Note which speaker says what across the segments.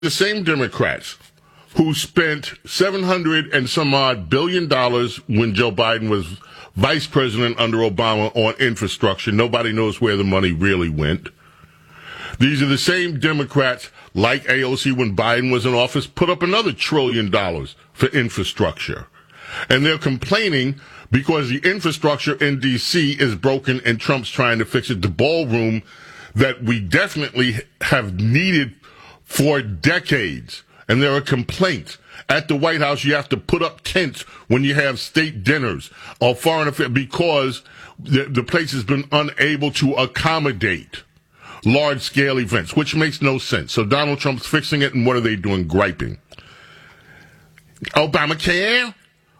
Speaker 1: the same Democrats who spent $700 and some odd billion when Joe Biden was vice president under Obama on infrastructure. Nobody knows where the money really went. These are the same Democrats, like AOC when Biden was in office, put up another $1 trillion for infrastructure. And they're complaining because the infrastructure in D.C. is broken and Trump's trying to fix it. The ballroom that we definitely have needed for decades. And there are complaints. At the White House, you have to put up tents when you have state dinners or foreign affairs because the place has been unable to accommodate large-scale events, which makes no sense. So Donald Trump's fixing it, and what are they doing? Griping. Obamacare,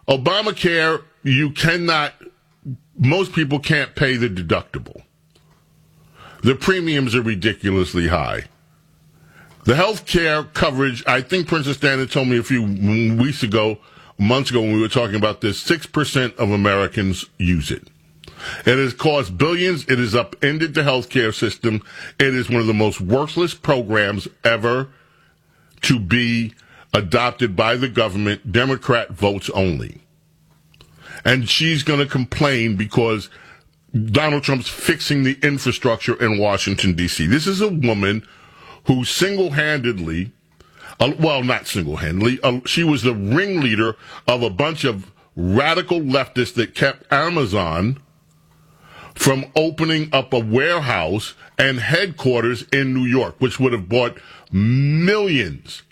Speaker 1: most people can't pay the deductible. The premiums are ridiculously high. The health care coverage, I think Princess Diana told me a few months ago when we were talking about this, 6% of Americans use it. It has cost billions. It has upended the health care system. It is one of the most worthless programs ever to be adopted by the government, Democrat votes only. And she's going to complain because Donald Trump's fixing the infrastructure in Washington, D.C. This is a woman who single-handedly, not single-handedly, she was the ringleader of a bunch of radical leftists that kept Amazon from opening up a warehouse and headquarters in New York, which would have brought multi-millions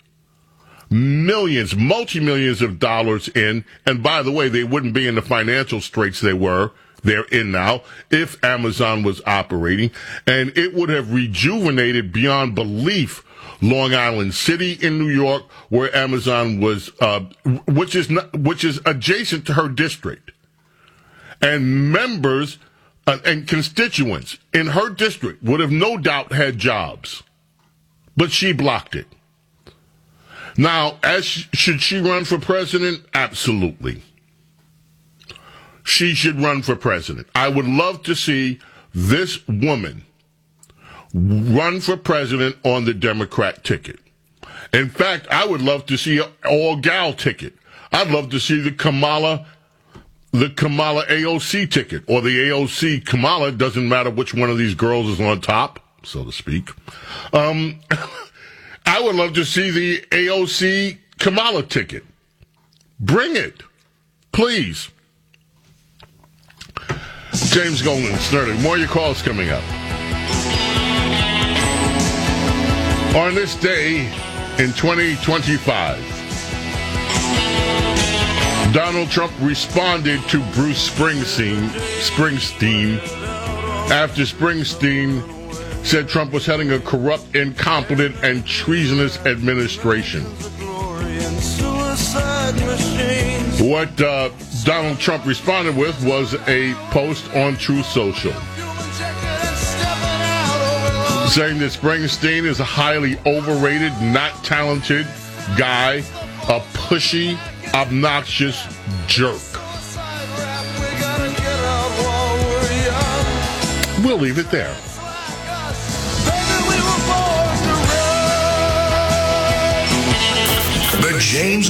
Speaker 1: of dollars in. And by the way, they wouldn't be in the financial straits they're in now if Amazon was operating. And it would have rejuvenated beyond belief Long Island City in New York, where Amazon was, which is adjacent to her district. And members and constituents in her district would have no doubt had jobs. But she blocked it. Now, should she run for president? Absolutely. She should run for president. I would love to see this woman run for president on the Democrat ticket. In fact, I would love to see an all-gal ticket. I'd love to see the Kamala AOC ticket, or the AOC Kamala, doesn't matter which one of these girls is on top, so to speak. I would love to see the AOC Kamala ticket. Bring it, please. James Golden, Snurdy. More of your calls coming up. On this day in 2025, Donald Trump responded to Bruce Springsteen after Springsteen said Trump was heading a corrupt, incompetent, and treasonous administration. What Donald Trump responded with was a post on Truth Social, saying that Springsteen is a highly overrated, not talented guy, a pushy, obnoxious jerk. We'll leave it there.
Speaker 2: The James